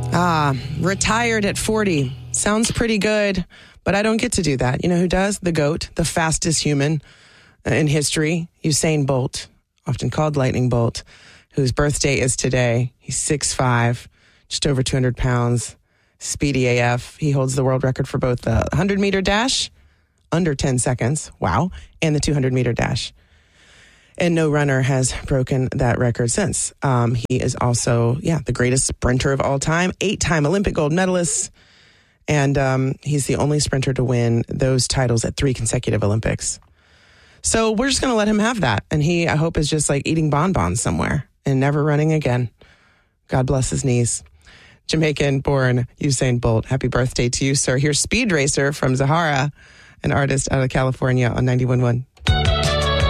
Retired at 40. Sounds pretty good, but I don't get to do that. You know who does? The GOAT, the fastest human in history, Usain Bolt, often called Lightning Bolt, whose birthday is today. He's 6'5", just over 200 pounds, speedy AF. He holds the world record for both the 100-meter dash, under 10 seconds, wow, and the 200-meter dash. And no runner has broken that record since. He is also, the greatest sprinter of all time, 8-time Olympic gold medalist. And he's the only sprinter to win those titles at 3 consecutive Olympics. So we're just going to let him have that. And he, I hope, is just like eating bonbons somewhere and never running again. God bless his knees. Jamaican-born Usain Bolt. Happy birthday to you, sir. Here's Speed Racer from Zahara, an artist out of California on 91.1.